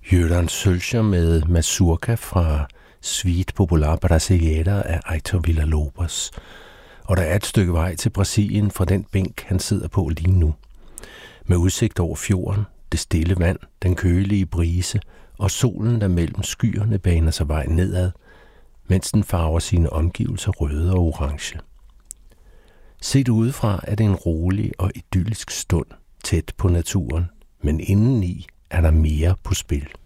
Göran Sölcher med Mazurka fra Suite Popular Brasileira af Heitor Villa-Lobos. Og der er et stykke vej til Brasilien fra den bænk, han sidder på lige nu. Med udsigt over fjorden, det stille vand, den kølige brise og solen, der mellem skyerne baner sig vej nedad, mens den farver sine omgivelser røde og orange. Set udefra er det en rolig og idyllisk stund tæt på naturen, men indeni er der mere på spil.